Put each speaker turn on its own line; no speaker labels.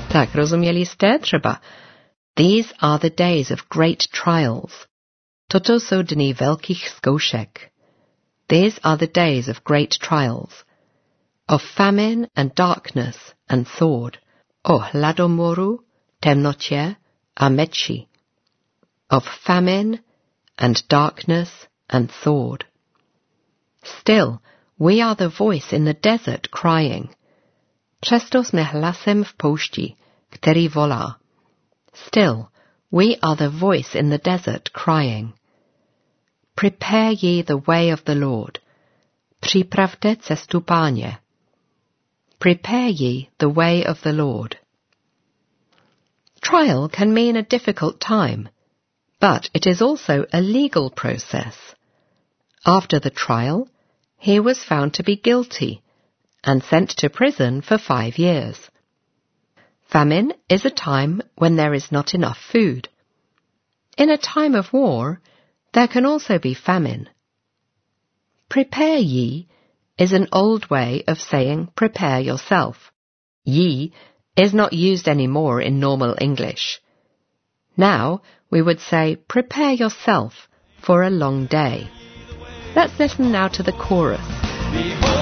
Tak, rozuměli jste třeba? These are the days of great trials. Toto jsou dny velkých zkoušek. These are the days of great trials. Of famine and darkness and sword. O hladomoru, temnotě a meči. Of famine and darkness and sword. Still, we are the voice in the desert crying. Přesto jsme hlasem v poušti, který volá. Still, we are the voice in the desert crying. Prepare ye the way of the Lord. Připravte cestu Páně. Prepare ye the way of the Lord. Trial can mean a difficult time, but it is also a legal process. After the trial, he was found to be guilty and sent to prison for 5 years. Famine is a time when there is not enough food. In a time of war, there can also be famine. Prepare ye is an old way of saying prepare yourself. Ye is not used anymore in normal English. Now we would say prepare yourself for a long day. Let's listen now to the chorus.